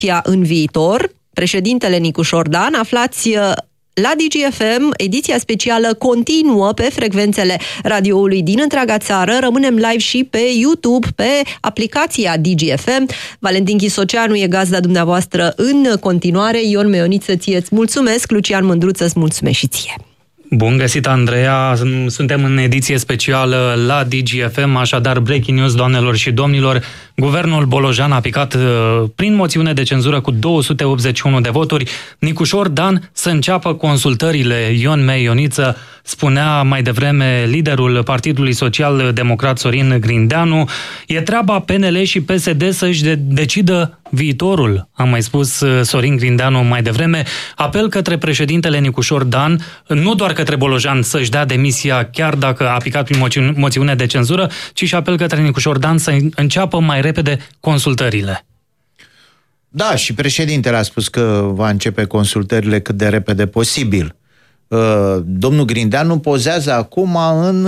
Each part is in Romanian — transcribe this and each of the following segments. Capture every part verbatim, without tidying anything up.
în viitor. Președintele Nicu Șordan, aflați la Digi F M, ediția specială continuă pe frecvențele radioului din întreaga țară. Rămânem live și pe YouTube, pe aplicația Digi F M. Valentin Chisoceanu e gazda dumneavoastră în continuare. Ion Meioniță, ție îți mulțumesc. Lucian Mândruță, îți mulțumesc și ție. Bun găsit, Andreea! Suntem în ediție specială la Digi F M, așadar breaking news, doamnelor și domnilor. Guvernul Bolojan a picat prin moțiune de cenzură cu două sute optzeci și unu de voturi. Nicu Șordan să înceapă consultările. Ion Meioniță, spunea mai devreme liderul Partidului Social Democrat Sorin Grindeanu. E treaba P N L și P S D să-și de- decidă viitorul, a mai spus Sorin Grindeanu mai devreme. Apel către președintele Nicu Șordan, nu doar către Bolojan să-și dea demisia chiar dacă a picat prin moțiune, moțiune de cenzură, ci și apel către Nicu Șordan să înceapă mai repede consultările. Da, și președintele a spus că va începe consultările cât de repede posibil. Domnul Grindeanu pozează acum în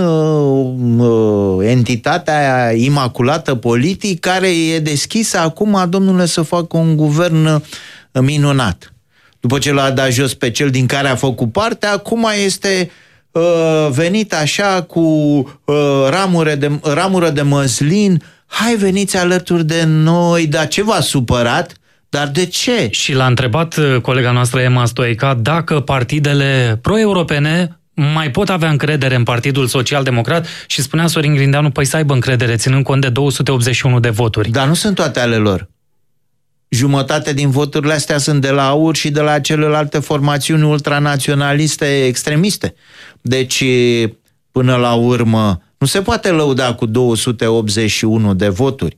entitatea imaculată politic care e deschisă acum, domnule, să facă un guvern minunat. După ce l-a dat jos pe cel din care a făcut parte, acum este venit așa cu ramură de, ramură de măslin. Hai, veniți alături de noi, dar ce v-a supărat? Dar de ce? Și l-a întrebat colega noastră Emma Stoica dacă partidele pro-europene mai pot avea încredere în Partidul Social Democrat și spunea Sorin Grindeanu, păi să aibă încredere, ținând cont de două sute optzeci și unu de voturi. Dar nu sunt toate ale lor. Jumătate din voturile astea sunt de la A U R și de la celelalte formațiuni ultranaționaliste extremiste. Deci, până la urmă, nu se poate lăuda cu două sute optzeci și unu de voturi.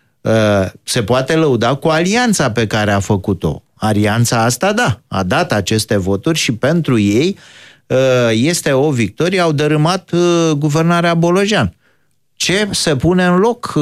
Se poate lăuda cu alianța pe care a făcut-o. Alianța asta, da, a dat aceste voturi și pentru ei este o victorie, au dărâmat guvernarea Bolojan. Ce se pune în loc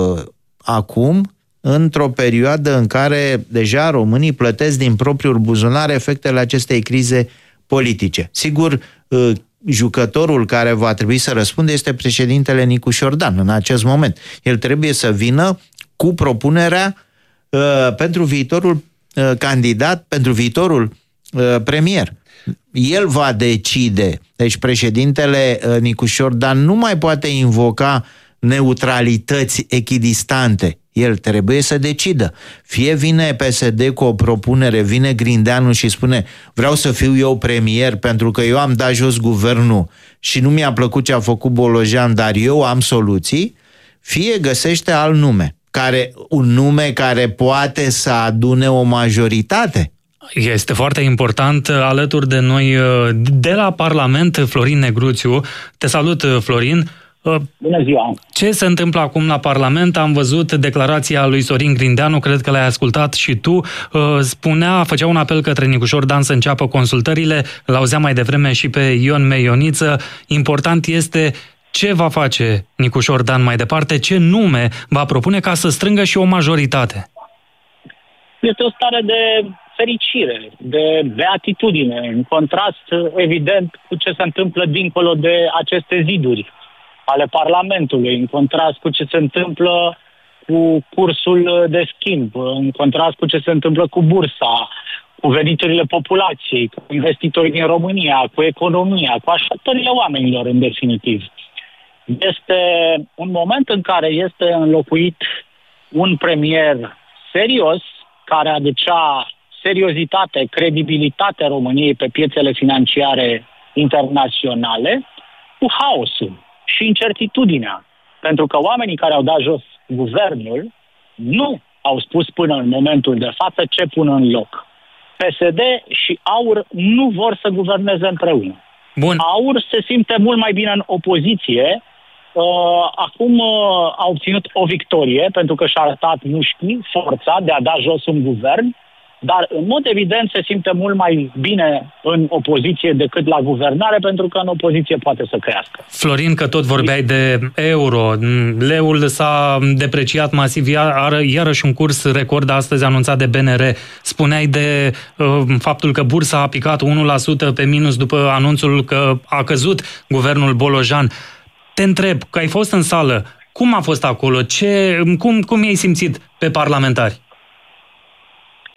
acum, într-o perioadă în care deja românii plătesc din propriul buzunar efectele acestei crize politice? Sigur, jucătorul care va trebui să răspunde este președintele Nicu Șordan în acest moment. El trebuie să vină cu propunerea uh, pentru viitorul uh, candidat, pentru viitorul uh, premier. El va decide. Deci președintele uh, Nicu Șordan nu mai poate invoca neutralități echidistante. El trebuie să decidă. Fie vine P S D cu o propunere, vine Grindeanu și spune vreau să fiu eu premier pentru că eu am dat jos guvernul și nu mi-a plăcut ce a făcut Bolojan, dar eu am soluții, fie găsește alt nume. Care, un nume care poate să adune o majoritate. Este foarte important. Alături de noi, de la Parlament, Florin Negruțiu. Te salut, Florin. Bună ziua! Ce se întâmplă acum la Parlament? Am văzut declarația lui Sorin Grindeanu, cred că l-ai ascultat și tu. Spunea, făcea un apel către Nicu Șordan să înceapă consultările. L-auzeam mai devreme și pe Ion Meioniță. Important este ce va face Nicu Șordan mai departe, ce nume va propune ca să strângă și o majoritate. Este o stare de fericire, de beatitudine, în contrast evident cu ce se întâmplă dincolo de aceste ziduri ale Parlamentului, în contrast cu ce se întâmplă cu cursul de schimb, în contrast cu ce se întâmplă cu bursa, cu veniturile populației, cu investitorii din România, cu economia, cu așteptările oamenilor în definitiv. Este un moment în care este înlocuit un premier serios, care aducea seriozitate, credibilitate României pe piețele financiare internaționale, cu haosul și incertitudinea. Pentru că oamenii care au dat jos guvernul nu au spus până în momentul de față ce pun în loc. P S D și A U R nu vor să guverneze împreună. Bun. A U R se simte mult mai bine în opoziție. Uh, acum uh, a obținut o victorie pentru că și-a arătat mușchii, forța de a da jos un guvern, dar în mod evident se simte mult mai bine în opoziție decât la guvernare, pentru că în opoziție poate să crească. Florin, că tot vorbeai de euro, leul s-a depreciat masiv, iar, iarăși un curs record astăzi anunțat de B N R. Spuneai de uh, faptul că bursa a picat unu la sută pe minus după anunțul că a căzut guvernul Bolojan. Te întreb, că ai fost în sală, cum a fost acolo? Ce, cum, cum i-ai simțit pe parlamentari?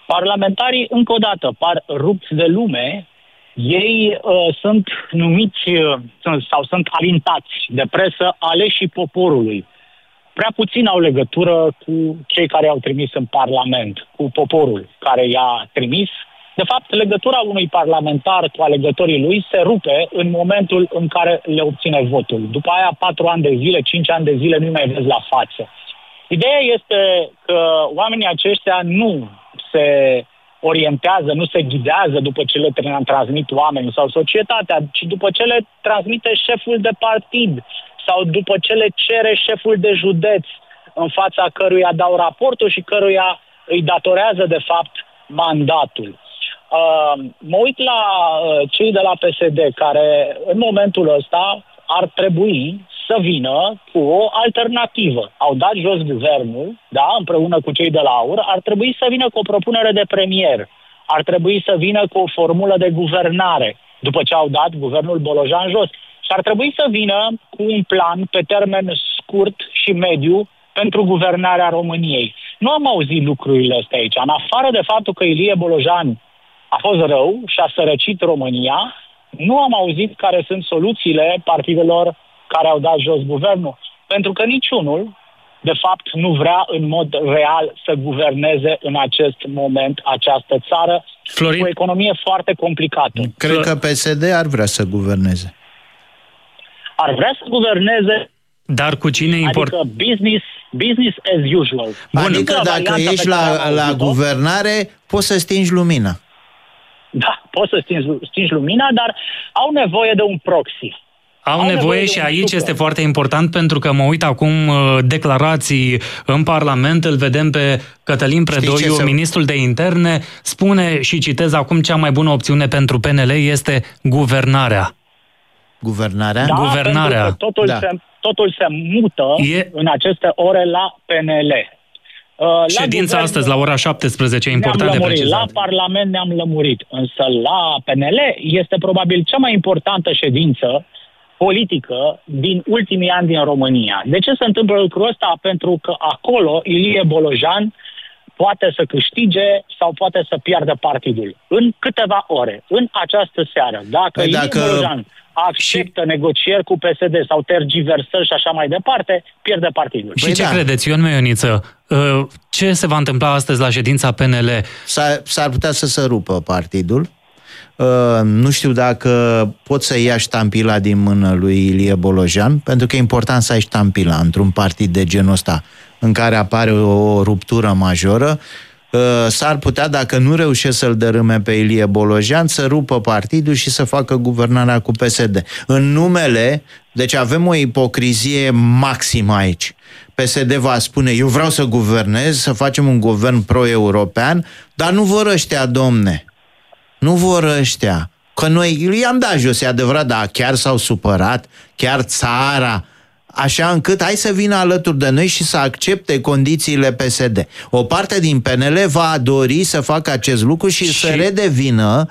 Parlamentarii, încă o dată, par rupți de lume. Ei uh, sunt numiți uh, sau sunt alintați de presă aleșii poporului. Prea puțin au legătură cu cei care i-au trimis în Parlament, cu poporul care i-a trimis. De fapt, legătura unui parlamentar cu alegătorii lui se rupe în momentul în care le obține votul. După aia, patru ani de zile, cinci ani de zile nu mai vezi la față. Ideea este că oamenii aceștia nu se orientează, nu se ghidează după ce le transmit oamenii sau societatea, ci după ce le transmite șeful de partid sau după ce le cere șeful de județ în fața căruia dau raportul și căruia îi datorează de fapt mandatul. Uh, mă uit la uh, cei de la P S D care în momentul ăsta ar trebui să vină cu o alternativă. Au dat jos guvernul, da, împreună cu cei de la AUR, ar trebui să vină cu o propunere de premier. Ar trebui să vină cu o formulă de guvernare, după ce au dat guvernul Bolojan jos. Și ar trebui să vină cu un plan pe termen scurt și mediu pentru guvernarea României. Nu am auzit lucrurile astea aici. În afară de faptul că Ilie Bolojan a fost rău și a sărăcit România, nu am auzit care sunt soluțiile partidelor care au dat jos guvernul. Pentru că niciunul, de fapt, nu vrea în mod real să guverneze în acest moment această țară. Florin, cu o economie foarte complicată. Cred că P S D ar vrea să guverneze. Ar vrea să guverneze, dar cu cine import... Adică business, business as usual. Bun, adică dacă ești la, la guvernare, poți să stingi lumina. Da, poți să stingi, stingi lumina, dar au nevoie de un proxy. Au, Au nevoie, nevoie și aici super. Este foarte important pentru că mă uit acum declarații în Parlament, îl vedem pe Cătălin Predoiu, ministrul de interne, spune și citez acum: cea mai bună opțiune pentru P N L este guvernarea. Guvernarea? Da, guvernarea. Pentru că totul, da. se, totul se mută e... în aceste ore la P N L. La Ședința guvern, astăzi, la ora șaptesprezece, e important de precizat. La Parlament ne-am lămurit, însă la P N L este probabil cea mai importantă ședință politică din ultimii ani din România. De ce se întâmplă lucrul ăsta? Pentru că acolo Ilie Bolojan poate să câștige sau poate să piardă partidul. În câteva ore, în această seară, dacă păi Ilie dacă... Bolojan acceptă și... negocieri cu P S D sau tergiversări și așa mai departe, pierde partidul. Și păi ce da. credeți, Ion Meioniță? Ce se va întâmpla astăzi la ședința P N L? S-ar, s-ar putea să se rupă partidul. Uh, nu știu dacă pot să ia ștampila din mână lui Ilie Bolojan, pentru că e important să ai ștampila într-un partid de genul ăsta, în care apare o ruptură majoră. Uh, s-ar putea, dacă nu reușesc să-l dărâme pe Ilie Bolojan, să rupă partidul și să facă guvernarea cu P S D. În numele, deci avem o ipocrizie maximă aici. P S D va spune: eu vreau să guvernez, să facem un guvern pro-european, dar nu vor ăștia, domne. Nu vor ăștia. Că noi i-am dat jos, e adevărat, dar chiar s-au supărat, chiar țara, așa încât hai să vină alături de noi și să accepte condițiile P S D. O parte din P N L va dori să facă acest lucru și, și... să redevină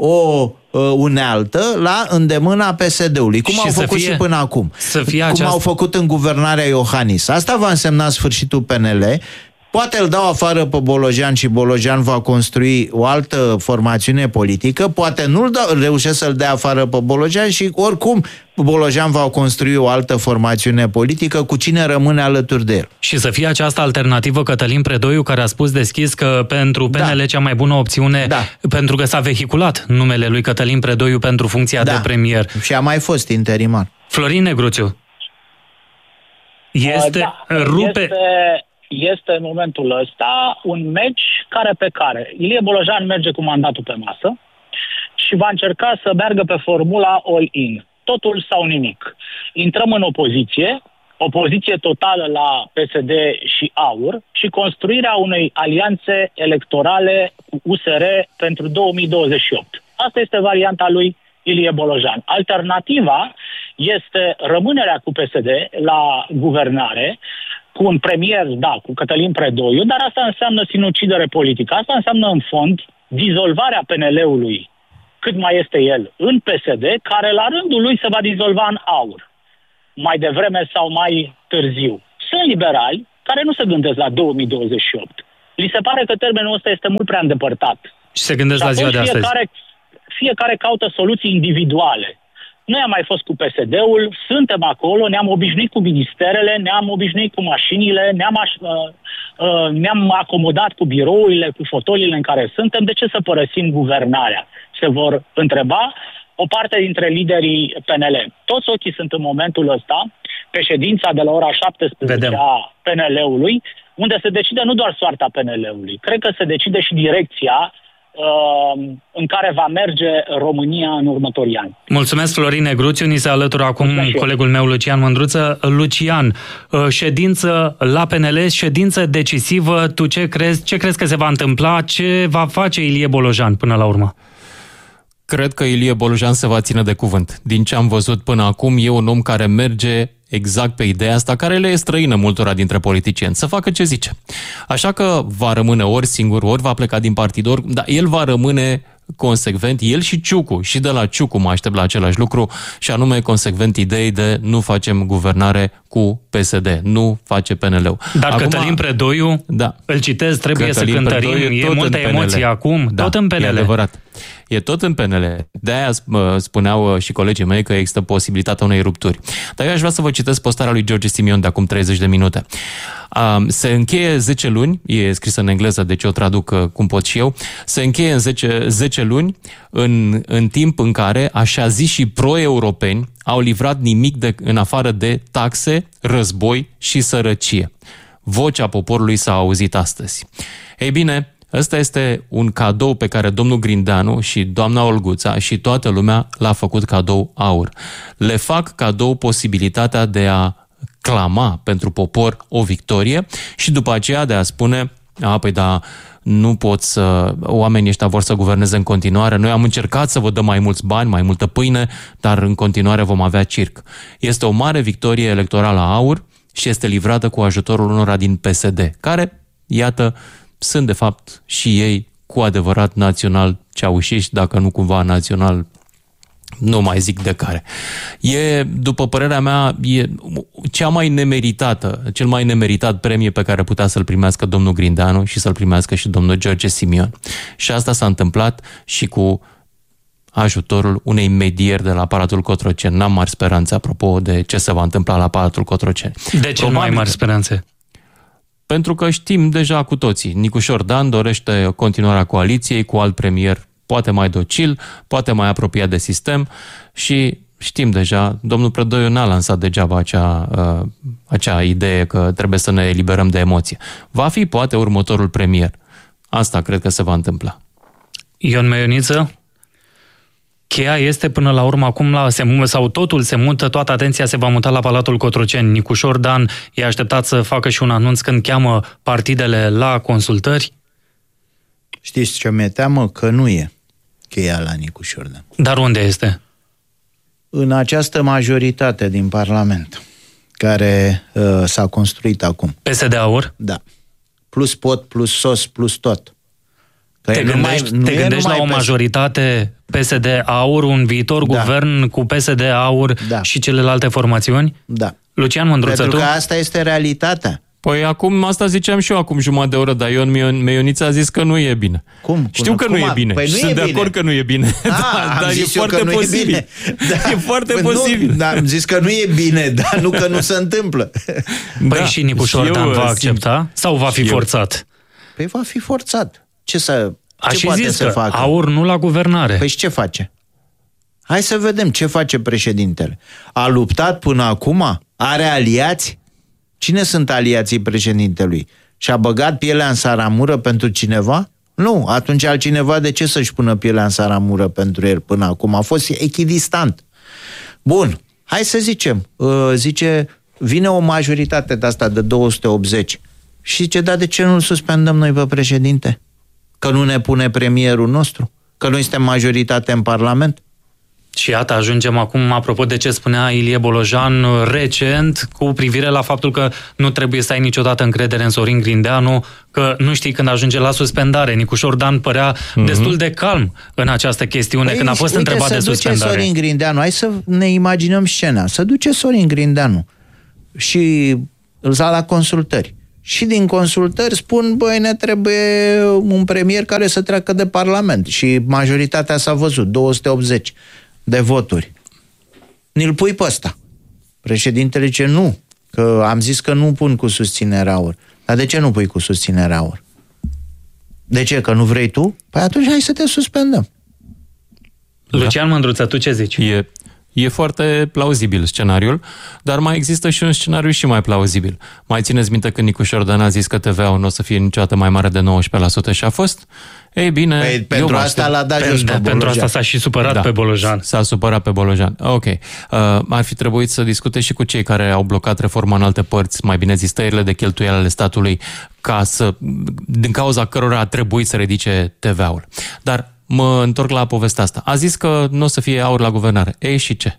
o unealtă la îndemâna P S D-ului, cum și au făcut fie, și până acum. Să fie cum aceast... au făcut în guvernarea Iohannis. Asta va însemna sfârșitul P N L. Poate îl dau afară pe Bolojan și Bolojan va construi o altă formațiune politică, poate nu reușesc să-l dea afară pe Bolojan și oricum Bolojan va construi o altă formațiune politică cu cine rămâne alături de el. Și să fie această alternativă Cătălin Predoiu, care a spus deschis că pentru P N L da. cea mai bună opțiune, da. pentru că s-a vehiculat numele lui Cătălin Predoiu pentru funcția da. de premier. Și a mai fost interimar. Florin Negruțiu. Este da, rupe... Este... Este în momentul ăsta un meci care pe care Ilie Bolojan merge cu mandatul pe masă și va încerca să meargă pe formula all-in. Totul sau nimic. Intrăm în opoziție, opoziție totală la P S D și AUR și construirea unei alianțe electorale cu U S R pentru două mii douăzeci și opt. Asta este varianta lui Ilie Bolojan. Alternativa este rămânerea cu P S D la guvernare, cu un premier, da, cu Cătălin Predoiu, dar asta înseamnă sinucidere politică. Asta înseamnă, în fond, dizolvarea P N L-ului, cât mai este el, în P S D, care la rândul lui se va dizolva în AUR, mai devreme sau mai târziu. Sunt liberali care nu se gândesc la două mii douăzeci și opt. li se pare că termenul ăsta este mult prea îndepărtat. Și se gândesc la ziua de astăzi. Fiecare, fiecare caută soluții individuale. Noi am mai fost cu P S D-ul, suntem acolo, ne-am obișnuit cu ministerele, ne-am obișnuit cu mașinile, ne-am, aș, uh, uh, ne-am acomodat cu birourile, cu fotoliile în care suntem. De ce să părăsim guvernarea? Se vor întreba o parte dintre liderii P N L. Toți ochii sunt în momentul ăsta pe ședința de la ora șaptesprezece Vedem. a P N L-ului, unde se decide nu doar soarta P N L-ului, cred că se decide și direcția în care va merge România în următorii ani. Mulțumesc, Florin Negruțiu. Ni se alătură acum Mulțumesc. colegul meu, Lucian Mândruță. Lucian, ședință la P N L, ședință decisivă. Tu ce crezi? Ce crezi că se va întâmpla? Ce va face Ilie Bolojan până la urmă? Cred că Ilie Bolojan se va ține de cuvânt. Din ce am văzut până acum, e un om care merge exact pe ideea asta, care le e străină multora dintre politicieni, să facă ce zice. Așa că va rămâne ori singur, ori va pleca din partid, ori, dar el va rămâne consecvent, el și Ciucu, și de la Ciucu mă aștept la același lucru, și anume consecvent idei de nu facem guvernare cu P S D, nu face P N L-ul. Dar acum, Cătălin Predoiu, da, îl citez, trebuie Cătălin să cântărim, Predoiu, e multă emoție acum, da, tot în P N L. E adevărat. E tot în P N L. De-aia spuneau și colegii mei că există posibilitatea unei rupturi. Dar eu aș vrea să vă citesc postarea lui George Simion de acum treizeci de minute. Se încheie zece luni, e scrisă în engleză, deci eu traduc cum pot și eu, se încheie în zece, zece luni în, în timp în care așa zis și pro-europeni au livrat nimic de, în afară de taxe, război și sărăcie. Vocea poporului s-a auzit astăzi. Ei bine, ăsta este un cadou pe care domnul Grindeanu și doamna Olguța și toată lumea l-a făcut cadou aur. Le fac cadou posibilitatea de a clama pentru popor o victorie și după aceea de a spune, a, păi da, nu pot să, oamenii ăștia vor să guverneze în continuare, noi am încercat să vă dăm mai mulți bani, mai multă pâine, dar în continuare vom avea circ. Este o mare victorie electorală aur și este livrată cu ajutorul unora din P S D, care, iată, sunt de fapt și ei cu adevărat național ceaușiști, dacă nu cumva național, nu mai zic de care. E, după părerea mea, e cea mai nemeritată, cel mai nemeritat premie pe care putea să-l primească domnul Grindeanu și să-l primească și domnul George Simion. Și asta s-a întâmplat și cu ajutorul unei medieri de la Palatul Cotroceni. N-am mari speranțe apropo de ce se va întâmpla la Palatul Cotroceni. De ce nu ai mari speranțe? Pentru că știm deja cu toții. Nicușor Dan dorește continuarea coaliției cu alt premier, poate mai docil, poate mai apropiat de sistem și știm deja, domnul Predoiu n-a lansat degeaba acea, uh, acea idee că trebuie să ne eliberăm de emoție. Va fi poate următorul premier. Asta cred că se va întâmpla. Ion Meioniță? Cheia este până la urmă acum la, se, sau totul se mută, toată atenția se va muta la Palatul Cotroceni. Nicușor Dan e așteptat să facă și un anunț când cheamă partidele la consultări? Știți ce mi-e teamă? Că nu e cheia la Nicușor Dan. Dar unde este? În această majoritate din Parlament, care uh, s-a construit acum. P S D-aur? Da. Plus pot, plus sos, plus tot. Că te gândești, numai, te gândești la o majoritate P S D-aur, un viitor da. guvern cu P S D-aur da. și celelalte formațiuni? Da. Lucian Mândruță, Pentru tu? că asta este realitatea. Păi acum, asta ziceam și eu acum jumătate de oră, dar Ion Meioniță a zis că nu e bine. Cum? Știu că cum nu a... e bine. Păi nu Sunt e de bine. acord că nu e bine. A, da, dar e foarte posibil. E, da. e foarte păi posibil. Nu, dar am zis că nu e bine, dar nu că nu se întâmplă. Păi da. și Nicușor Dan va accepta? Simt. Sau va fi forțat? Păi va fi forțat. Ce să A ce și poate zis să că facă? aur nu la guvernare. Păi și ce face? Hai să vedem ce face președintele. A luptat până acum? Are aliați? Cine sunt aliații președintelui? Și-a băgat pielea în saramură pentru cineva? Nu. Atunci altcineva de ce să-și pună pielea în saramură pentru el până acum? A fost echidistant. Bun. Hai să zicem. Zice, vine o majoritate de asta de două sute optzeci. Și zice, da, de ce nu-l suspendăm noi pe președinte? Că nu ne pune premierul nostru? Că noi suntem majoritate în Parlament? Și iată, ajungem acum, apropo de ce spunea Ilie Bolojan recent, cu privire la faptul că nu trebuie să ai niciodată încredere în Sorin Grindeanu, că nu știi când ajunge la suspendare. Nicușor Dan părea mm-hmm. destul de calm în această chestiune, păi, când a fost uite, întrebat de suspendare. Să duce Sorin Grindeanu, hai să ne imaginăm scena, să duce Sorin Grindeanu și îl sa la consultări și din consultări spun, băi, ne trebuie un premier care să treacă de Parlament. Și majoritatea s-a văzut, două sute optzeci de voturi. Ni-l pui pe ăsta. Președintele zice, nu, că am zis că nu pun cu susținerea AUR. Dar de ce nu pui cu susținerea AUR? De ce? Că nu vrei tu? Păi atunci hai să te suspendăm. Lucian Mândruță, tu ce zici? E, e foarte plauzibil scenariul, dar mai există și un scenariu și mai plauzibil. Mai țineți minte când Nicu Șordan a zis că T V A-ul nu o să fie niciodată mai mare de nouăsprezece la sută și a fost? Ei bine, păi, pentru asta l-a dat jos pe Bolojan. Pentru asta s-a și supărat da, pe Bolojan. S-a supărat pe Bolojan. Ok. Uh, ar fi trebuit să discute și cu cei care au blocat reforma în alte părți, mai bine zis tăierile de cheltuieli ale statului, ca să, din cauza cărora a trebuit să ridice T V A-ul. Dar mă întorc la povestea asta. A zis că nu o să fie AUR la guvernare. Ei, și ce?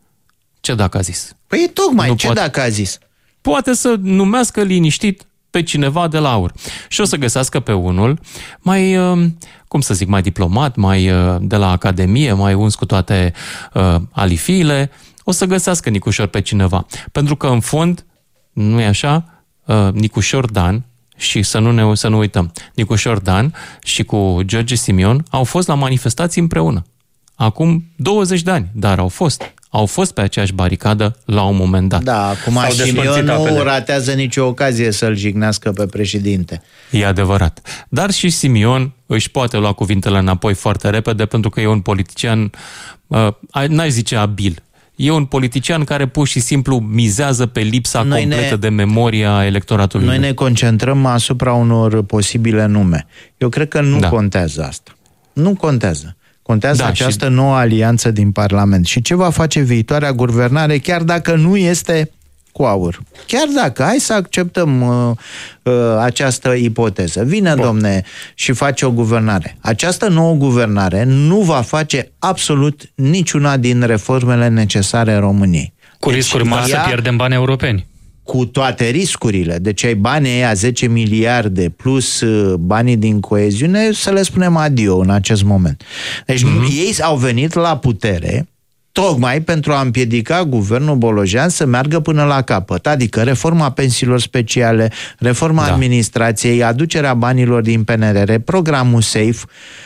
Ce dacă a zis? Păi tocmai, nu ce poate, dacă a zis? Poate să numească liniștit pe cineva de la AUR și o să găsească pe unul mai, cum să zic, mai diplomat, mai de la Academie, mai uns cu toate uh, alifiile. O să găsească Nicușor pe cineva. Pentru că, în fond, nu e așa, uh, Nicușor Dan, și să nu, ne, să nu uităm, Nicușor Dan și cu George Simion au fost la manifestații împreună. Acum douăzeci de ani, dar au fost. Au fost pe aceeași baricadă la un moment dat. Da, acum Simion nu ratează nicio ocazie să-l jignească pe președinte. E adevărat. Dar și Simion își poate lua cuvintele înapoi foarte repede, pentru că e un politician, uh, n-aș zice abil, e un politician care pur și simplu mizează pe lipsa Noi completă ne... de memoria a electoratului. Noi ne concentrăm asupra unor posibile nume. Eu cred că nu da. contează asta. Nu contează. Contează da, această și... nouă alianță din Parlament. Și ce va face viitoarea guvernare, chiar dacă nu este cu AUR. Chiar dacă, hai să acceptăm uh, uh, această ipoteză. Vine, Bun. domne, și face o guvernare. Această nouă guvernare nu va face absolut niciuna din reformele necesare în României. Cu deci, riscuri mari să pierdem bani europeni. Cu toate riscurile. Deci ai banii ăia, zece miliarde plus banii din coeziune, să le spunem adio în acest moment. Deci mm-hmm. ei au venit la putere tocmai pentru a împiedica guvernul Bolojan să meargă până la capăt. Adică reforma pensiilor speciale, reforma da. administrației, aducerea banilor din P N R R, programul SAFE.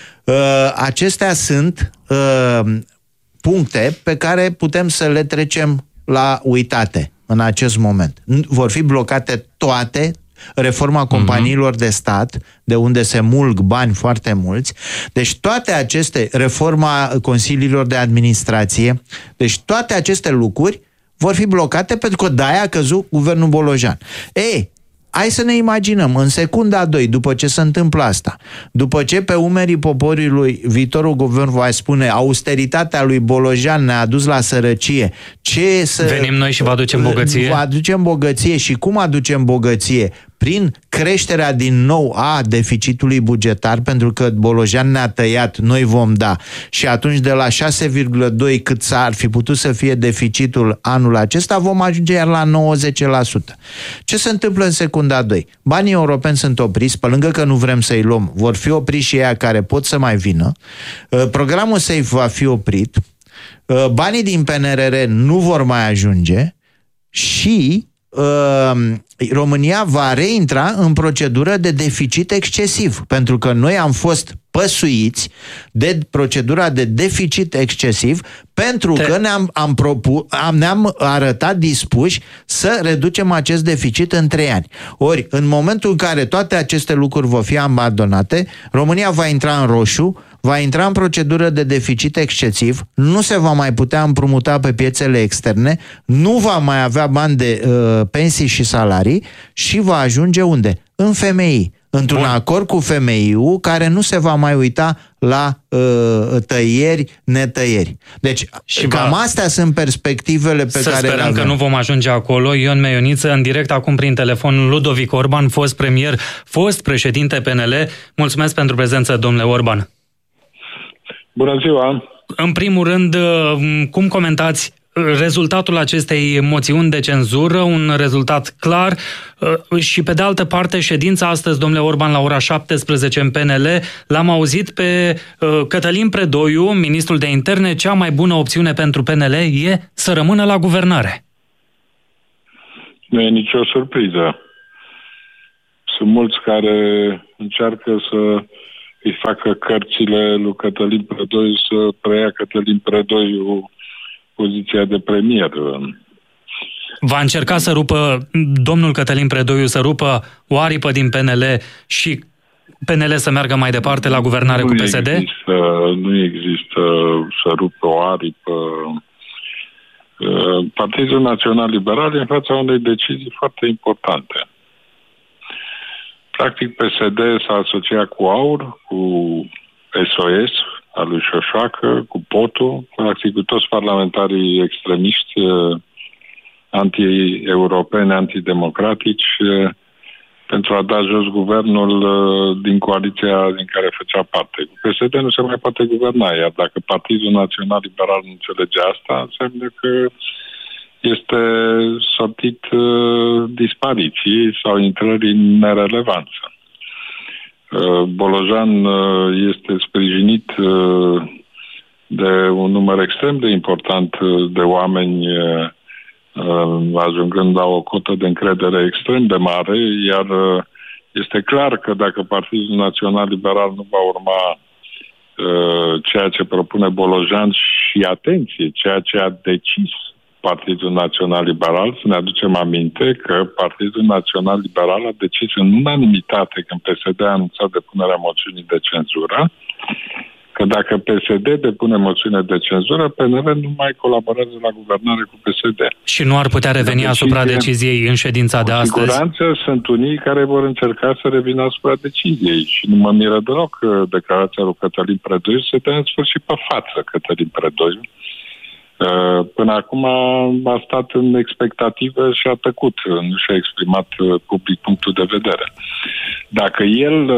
Uh, acestea sunt uh, puncte pe care putem să le trecem la uitate în acest moment. Vor fi blocate toate, reforma companiilor uh-huh. de stat, de unde se mulg bani foarte mulți. Deci toate aceste, reforma consiliilor de administrație, deci toate aceste lucruri vor fi blocate pentru că de-aia a căzut guvernul Bolojan. Ei, hai să ne imaginăm, în secunda a doi, după ce se întâmplă asta, după ce pe umerii poporului viitorul guvern va spune austeritatea lui Bolojan ne-a dus la sărăcie, ce să... Venim noi și vă aducem bogăție? Vă aducem bogăție și cum aducem bogăție? Prin creșterea din nou a deficitului bugetar, pentru că Bolojan ne-a tăiat, noi vom da. Și atunci de la șase virgulă doi cât s-ar fi putut să fie deficitul anul acesta, vom ajunge iar la nouăzeci la sută. Ce se întâmplă în secunda a doi? Banii europeni sunt opriți, pe lângă că nu vrem să-i luăm, vor fi opriți și ei care pot să mai vină. Programul SAFE va fi oprit, banii din P N R R nu vor mai ajunge și România va reintra în procedură de deficit excesiv, pentru că noi am fost păsuiți de procedura de deficit excesiv pentru Te... că ne-am, am propu, am, ne-am arătat dispuși să reducem acest deficit în trei ani. Ori, în momentul în care toate aceste lucruri vor fi abandonate, România va intra în roșu, va intra în procedură de deficit excesiv, nu se va mai putea împrumuta pe piețele externe, nu va mai avea bani de uh, pensii și salarii și va ajunge unde? În F M I. Într-un Bun. acord cu F M I-ul care nu se va mai uita la uh, tăieri, netăieri. Deci, și cam va... astea sunt perspectivele pe să care sperăm le avem. că nu vom ajunge acolo. Ion Meioniță, în direct acum prin telefon, Ludovic Orban, fost premier, fost președinte P N L. Mulțumesc pentru prezență, domnule Orban. Bună ziua! În primul rând, cum comentați rezultatul acestei moțiuni de cenzură, un rezultat clar și, pe de altă parte, ședința astăzi, domnule Orban, la ora șaptesprezece în P N L, l-am auzit pe Cătălin Predoiu, ministrul de interne, cea mai bună opțiune pentru P N L e să rămână la guvernare. Nu e nicio surpriză. sunt mulți care încearcă să îi facă cărțile lui Cătălin Predoiu să preia Cătălin Predoiu poziția de premier. Va încerca să rupă, domnul Cătălin Predoiu, să rupă o aripă din P N L și P N L să meargă mai departe la guvernare nu cu P S D? Există, nu există să rupă o aripă. Partidul Național Liberal e în fața unei decizii foarte importante. Practic, P S D s-a asociat cu AUR, cu S O S, al lui Șoșoacă, cu P O T-ul, practic cu toți parlamentarii extremiști, anti-europeni, antidemocratici, pentru a da jos guvernul din coaliția din care făcea parte. Cu P S D nu se mai poate guverna, iar dacă Partidul Național Liberal nu înțelege asta, înseamnă că este sortit uh, dispariții sau intrări în nerelevanță. Uh, Bolojan uh, este sprijinit uh, de un număr extrem de important de oameni, uh, ajungând la o cotă de încredere extrem de mare, iar uh, este clar că dacă Partidul Național Liberal nu va urma uh, ceea ce propune Bolojan și, atenție, ceea ce a decis Partidul Național Liberal, să ne aducem aminte că Partidul Național Liberal a decis în unanimitate când P S D a anunțat depunerea moțiunii de cenzură, că dacă P S D depune moțiune de cenzură, P N L nu mai colaborează la guvernare cu P S D. Și nu ar putea reveni Decizie, asupra deciziei în ședința de astăzi? Cu siguranță sunt unii care vor încerca să revină asupra deciziei și nu mă miră deloc că declarația lui Cătălin Predoiu se dă în sfârșit pe față Cătălin Predoiu. Până acum a stat în expectativă și a tăcut, nu și-a exprimat public punctul de vedere. Dacă el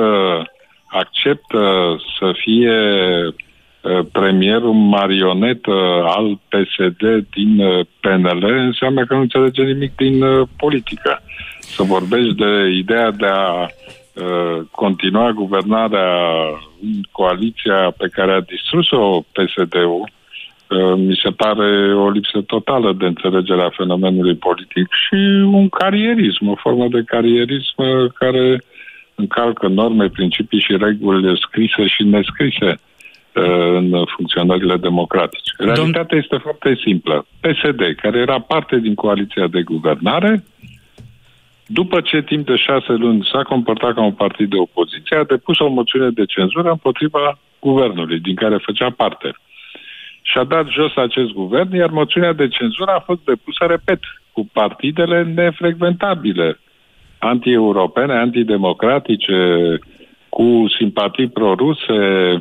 acceptă să fie premierul marionetă al P S D din P N L, înseamnă că nu înțelege nimic din politică. Să vorbești de ideea de a continua guvernarea în coaliția pe care a distrus-o P S D-ul, mi se pare o lipsă totală de înțelegere a fenomenului politic și un carierism, o formă de carierism care încalcă norme, principii și reguli scrise și nescrise în funcționările democratice. Realitatea este foarte simplă. P S D, care era parte din coaliția de guvernare, după ce timp de șase luni s-a comportat ca un partid de opoziție, a depus o moțiune de cenzură împotriva guvernului, din care făcea parte. Și-a dat jos acest guvern, iar moțiunea de cenzură a fost depusă, repet, cu partidele nefrecventabile, anti-europene, antidemocratice, cu simpatii proruse,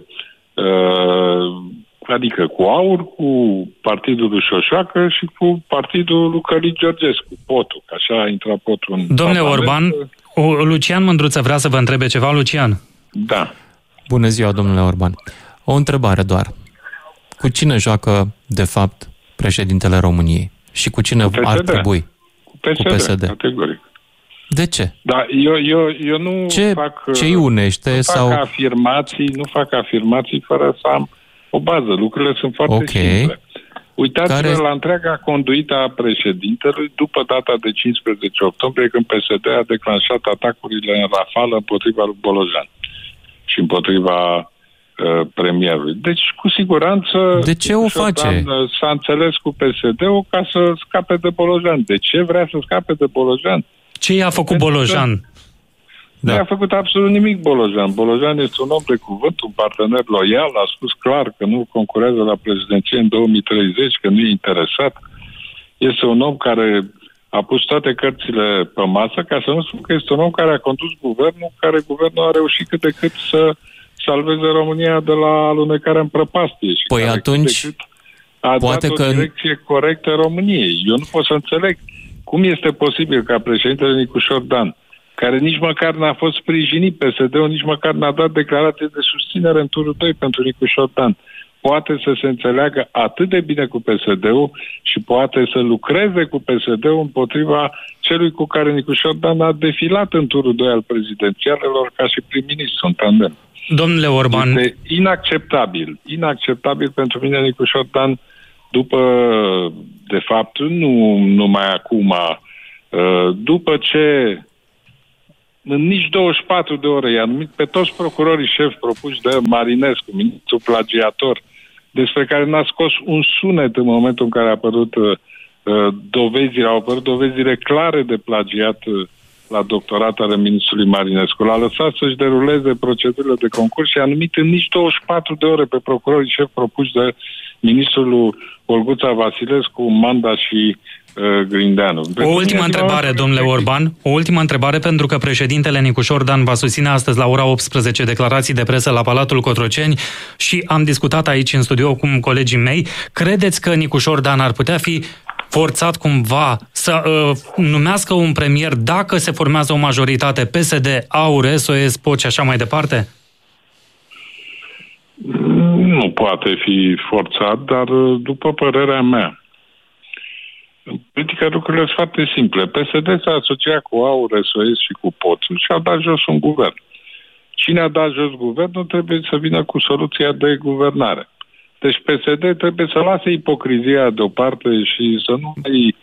adică cu AUR, cu partidul lui Șoșoacă și cu partidul lui Călin Georgescu, P O T-ul, că așa a intrat P O T-ul în Domnule Parlament. Orban, Lucian Mândruță vrea să vă întrebe ceva. Lucian. Da. Bună ziua, domnule Orban. O întrebare doar. Cu cine joacă, de fapt, președintele României? Și cu cine cu ar trebui? Cu P S D, cu P S D. Categoric. De ce? Da, eu, eu, eu nu ce, fac... Ce îi unește? Nu sau... fac afirmații, nu fac afirmații fără să am o bază. Lucrurile sunt foarte okay. simple. Uitați-vă Care... la întreaga conduită a președintelui după data de cincisprezece octombrie, când P S D a declanșat atacurile în rafală împotriva lui Bolojan și împotriva premierului. Deci, cu siguranță... De ce o face? S-a înțeles cu P S D-ul ca să scape de Bolojan. De ce vrea să scape de Bolojan? Ce i-a făcut Pentru Bolojan? Da. Nu i-a făcut absolut nimic Bolojan. Bolojan este un om de cuvânt, un partener loial, a spus clar că nu concurează la prezidenție în două mii treizeci, că nu e interesat. Este un om care a pus toate cărțile pe masă, ca să nu spun că este un om care a condus guvernul, care guvernul a reușit cât de cât să salveze România de la alunecarea în prăpastie. Și păi atunci a poate dat că... o direcție corectă României. Eu nu pot să înțeleg cum este posibil ca președintele Nicușor Dan, care nici măcar n-a fost sprijinit, P S D-ul nici măcar n-a dat declarație de susținere în turul doi pentru Nicușor Dan, poate să se înțeleagă atât de bine cu P S D-ul și poate să lucreze cu P S D-ul împotriva celui cu care Nicușor Dan a defilat în turul doi al prezidențialelor ca și prim-ministru în tandem. Domnule Orban... Este inacceptabil. Inacceptabil pentru mine Nicușor Dan, după, de fapt, nu numai acum, după ce în nici douăzeci și patru de ore i-a numit pe toți procurorii șefi propuși de Marinescu, ministrul plagiator, despre care n-a scos un sunet în momentul în care a apărut uh, dovezile, au apărut dovezile clare de plagiat uh, la doctorat ale ministrului Marinescu. L-a lăsat să-și deruleze procedurile de concurs și a numit în nici douăzeci și patru de ore pe procurorii șefi propuși de ministrul Olguța Vasilescu, Manda și uh, Grindeanu. O ultimă întrebare, domnule Orban, o ultimă întrebare, pentru că președintele Nicu Șordan va susține astăzi la ora optsprezece declarații de presă la Palatul Cotroceni și am discutat aici în studio cu colegii mei. Credeți că Nicu Șordan ar putea fi forțat cumva să uh, numească un premier dacă se formează o majoritate P S D, AUR, S O S, P O C și așa mai departe? Nu poate fi forțat, dar după părerea mea, în politică lucrurile sunt foarte simple. P S D s-a asociat cu AUR, S O S și cu P O C și a dat jos un guvern. Cine a dat jos guvernul trebuie să vină cu soluția de guvernare. Deci P S D trebuie să lase ipocrizia deoparte și să nu mai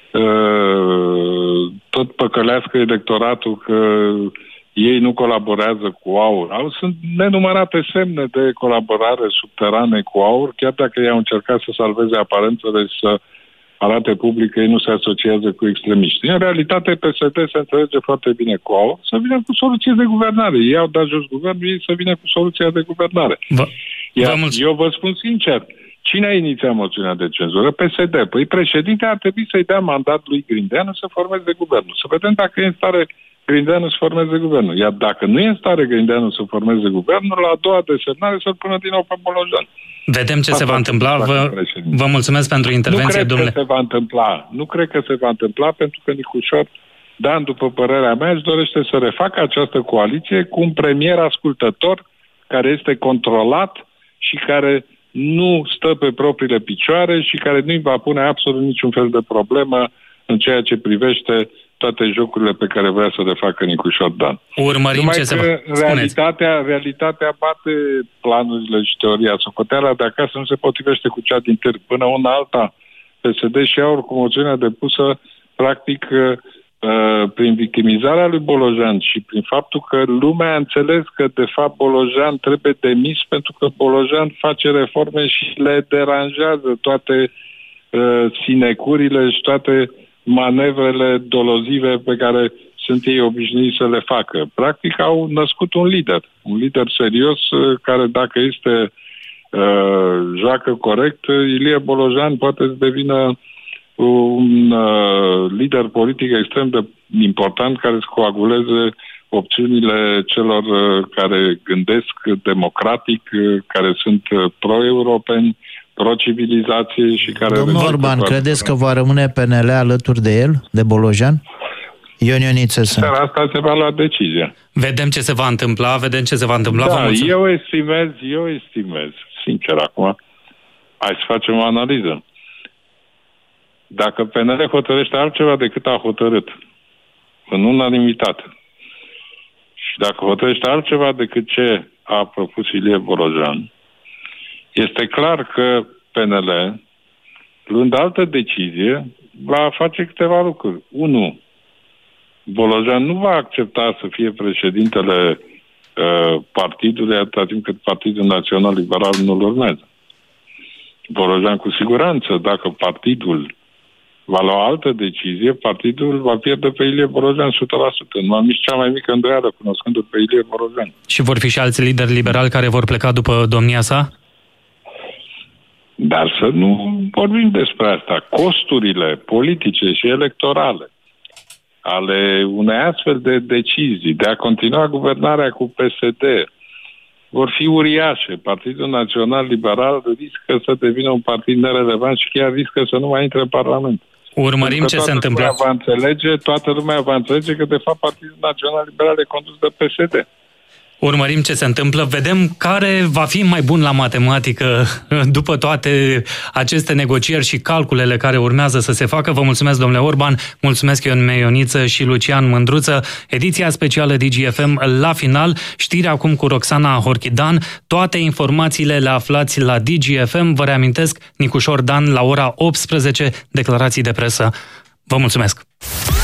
uh, tot păcălească electoratul că ei nu colaborează cu AUR. Sunt nenumărate semne de colaborare subterane cu AUR, chiar dacă ei au încercat să salveze aparențele și să arate public că ei nu se asociază cu extremiști. În realitate, P S D se înțelege foarte bine cu AUR, să vină cu soluție de guvernare. Ei au dat jos guvernul, ei să vină cu soluția de guvernare. Vă, Iar vă eu vă spun sincer, cine a inițiat moțiunea de cenzură? P S D. Păi președinte ar trebui să-i dea mandat lui Grindeanu să formeze guvernul. Să vedem dacă e în stare Grindeanu să formeze guvernul. Iar dacă nu e în stare Grindeanu să formeze guvernul, la a doua desemnare să-l pună din nou pe Bolojan. Vedem ce Asta se va întâmpla. Vă, vă mulțumesc pentru intervenție, nu cred domnule. Că se va întâmpla. Nu cred că se va întâmpla pentru că Nicușor Dan, după părerea mea, își dorește să refacă această coaliție cu un premier ascultător care este controlat și care nu stă pe propriile picioare și care nu-i va pune absolut niciun fel de problemă în ceea ce privește toate jocurile pe care vrea să le facă Nicușor Dan. Urmărim Numai ce că se va... realitatea, realitatea bate planurile și teoria. Socoteala de acasă nu se potrivește cu cea din târg. Până una alta, P S D și AUR cu moțiunea depusă, practic, prin victimizarea lui Bolojan și prin faptul că lumea a înțeles că, de fapt, Bolojan trebuie demis pentru că Bolojan face reforme și le deranjează toate uh, sinecurile și toate manevrele dolozive pe care sunt ei obișnuiți să le facă. Practic au născut un lider, un lider serios care, dacă este uh, joacă corect, Ilie Bolojan poate să devină un uh, lider politic extrem de important care să coaguleze opțiunile celor uh, care gândesc democratic, uh, care sunt uh, pro-europeni, pro-civilizație și care... Domnul Orban, credeți că va rămâne P N L alături de el, de Bolojan? Ion Ioniță sunt. Dar asta se va lua decizia. Vedem ce se va întâmpla, vedem ce se va întâmpla. Da, eu estimez, eu estimez, sincer acum, hai să facem o analiză. Dacă P N L hotărăște altceva decât a hotărât, în unanimitate, și dacă hotărăște altceva decât ce a propus Ilie Bolojan, este clar că P N L, luând altă decizie, va face câteva lucruri. Unu, Bolojan nu va accepta să fie președintele uh, partidului atâta timp cât Partidul Național Liberal nu-l urmează. Bolojan cu siguranță, dacă partidul va lua altă decizie, partidul va pierde pe Ilie Bolojan o sută la sută. Nu am nici cea mai mică îndoială cunoscându-l pe Ilie Bolojan. Și vor fi și alți lideri liberali care vor pleca după domnia sa? Dar să nu vorbim despre asta. Costurile politice și electorale ale unei astfel de decizii de a continua guvernarea cu P S D vor fi uriașe. Partidul Național Liberal riscă să devină un partid nerelevant și chiar riscă să nu mai intre în Parlament. Urmărim ce se întâmplă. Va înțelege, toată lumea va înțelege că, de fapt, Partidul Național Liberal e condus de P S D. Urmărim ce se întâmplă, vedem care va fi mai bun la matematică după toate aceste negocieri și calculele care urmează să se facă. Vă mulțumesc, domnule Orban, mulțumesc Ion Meioniță și Lucian Mândruță. Ediția specială D G F M la final, știri acum cu Roxana Horchidan. Toate informațiile le aflați la D G F M. Vă reamintesc, Nicușor Dan la ora optsprezece, declarații de presă. Vă mulțumesc!